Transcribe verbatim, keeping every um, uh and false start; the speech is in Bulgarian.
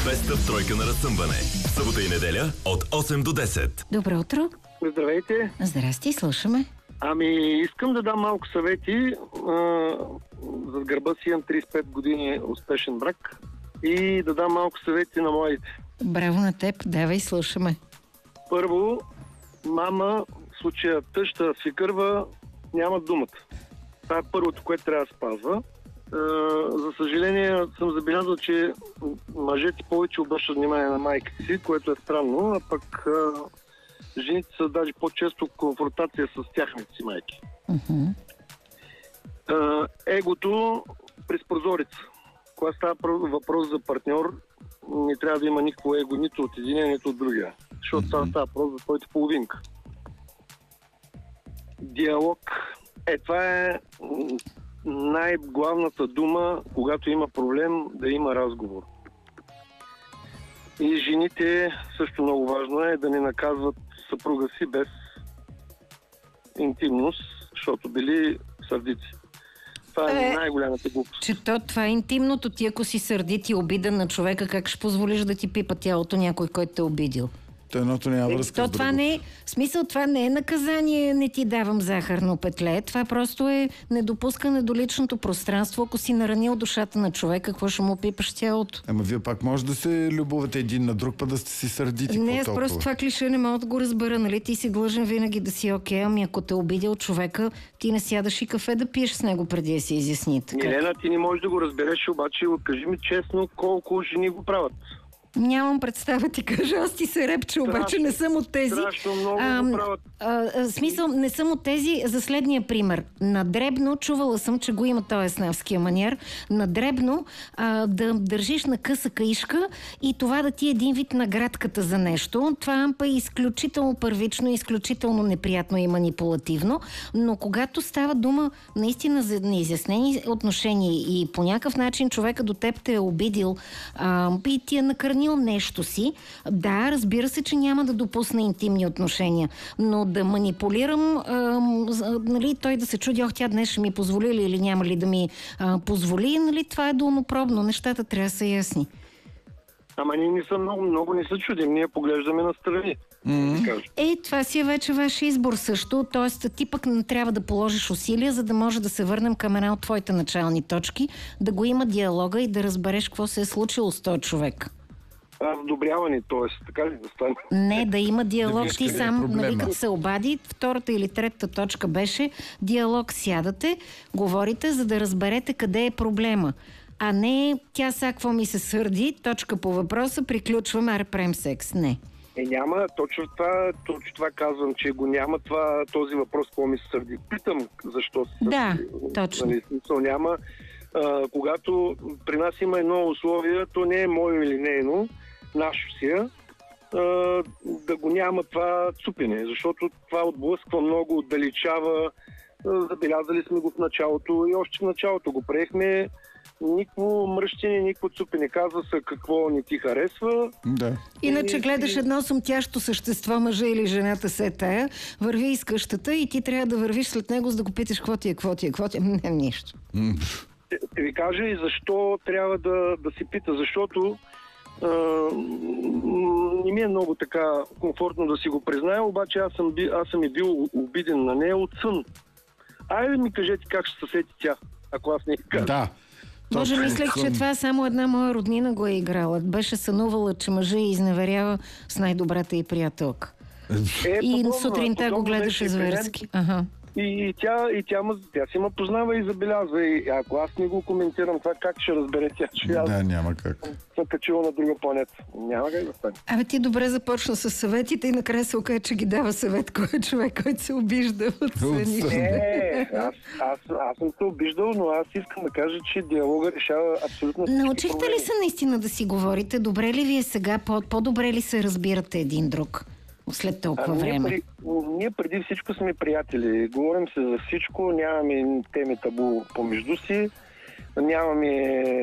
Беста в тройка на разсъмване. Събота и неделя от осем до десет. Добро утро. Здравейте. Здрасти, слушаме. Ами, искам да дам малко съвети. А, зад гърба си имам трийсет и пет години успешен брак и да дам малко съвети на младите. Браво на теб, давай, слушаме. Първо, мама, в случая тъща, фикърва, нямат думата. Това е първото, което трябва да спазва. А, за съжаление съм забелязал, че мъжете повече обръщат внимание на майките си, което е странно, а пък а, жените са даже по-често в конфронтация с тяхните си майки. Uh-huh. А, егото през прозореца. Когато става въпрос за партньор, не трябва да има никакво его нито от единия, нито от другия. Защото това става въпрос за твоята половинка. Диалог. Е, това е най-главната дума, когато има проблем, да има разговор. И жените, също много важно е да не наказват съпруга си без интимност, защото били сърдици. Това е, е най-голямата глупост. Че то, това е интимното. Ти ако си сърдит и обиден на човека, как ще позволиш да ти пипа тялото някой, който те е обидил? То едното няма връзка То с това другото. не е, в смисъл, това не е наказание, не ти давам захарно петле. Това просто е недопускане до личното пространство. Ако си наранил душата на човека, какво ще му пипаш тялото? Ама вие пак може да се любовате един на друг, път да сте си сърдити. Не, какво аз толкова? просто това клише не мога да го разбера, нали? Ти си длъжен винаги да си окей, ами ако те обидил човека, ти не сядаш и кафе да пиеш с него преди да си изясните. Милена, ти не можеш да го разбереш, обаче кажи ми честно колко жени го правят. Нямам представа, ти кажа, аз ти се репче, обаче не съм от тези. Страшно много а, го правят. а, а, смисъл, не съм от тези за следния пример. На дребно, чувала съм, че го има този снавския маниер, на дребно а, да държиш на къса каишка и това да ти е един вид наградката за нещо. Това е изключително първично, изключително неприятно и манипулативно, но когато става дума наистина за неизяснени отношения и по някакъв начин човека до теб те е обидил а, и ти е накърнил нещо си, да, разбира се, че няма да допусна интимни отношения, но да манипулирам, а, нали, той да се чуди, ох, тя днес ще ми позволи ли или няма ли да ми а, позволи, нали, това е долнопробно. Нещата трябва да са ясни. Ама ние не са много, много не се чудим, ние поглеждаме настрани. Mm-hmm. Е, това си е вече ваш избор също, т.е. ти пък не трябва да положиш усилия, за да може да се върнем към една от твоите начални точки, да го има диалога и да разбереш какво се е случило с този човек. Раздобряване, т.е. така ли да стане? Не, да има диалог. Да, Ти къде е сам, проблема? нали, като се обади, втората или третата точка беше диалог. Сядате, говорите, за да разберете къде е проблема. А не тя сега какво ми се сърди, точка по въпроса, приключваме, аре правим секс. Не. Е, няма, точно това, точно това казвам, че го няма това, този въпрос, какво ми се сърди. Питам защо се сърди. Да, точно. Нали, смисъл няма. А, когато при нас има едно условие, то не е мое или нейно, нашо си е, а, да го няма това цупене, защото това отблъсква много, отдалечава. А, забелязали сме го в началото и още в началото го приехме. Никакво мръщене, никакво цупене. Казва се какво не ти харесва. Да. Иначе И- гледаш едно сумтящо същество, мъжа или жената се тая, върви из къщата и ти трябва да вървиш след него, за да го питаш какво ти е, какво ти е, какво ти е. Не, нищо. Ще ви кажа и защо трябва да, да си пита, защото а, м, не ми е много така комфортно да си го призная, обаче аз съм, би, аз съм и бил обиден на нея от сън. Айде ми кажете как ще се сети тя, ако аз не я кажа. Да. Може Точно мислех, че съм. това само една моя роднина го е играла. Беше сънувала, че мъжа й изневерява с най-добрата й приятелка. Е, И подобно, сутринта го подобно гледаше беше и при мен. зверски. Ага. И, и, тя, и тя, ма- тя си ме познава и забелязва. И ако аз не го коментирам това, как ще разбере тя, че аз Да, няма как. съм качила на друга планета? Няма как да стане. Абе ти добре започна с съветите и накрая се окаже, че ги дава съвет кой е човек, който се обижда от съни. сън. Е, аз, аз, аз съм се обиждал, но аз искам да кажа, че диалога решава абсолютно всички Научихте ли проблеми. се наистина да си говорите? Добре ли ви е сега? По- по-добре ли се разбирате един друг след толкова А, време? Ние, при, ние преди всичко сме приятели. Говорим се за всичко, нямаме теми табу помежду си, нямаме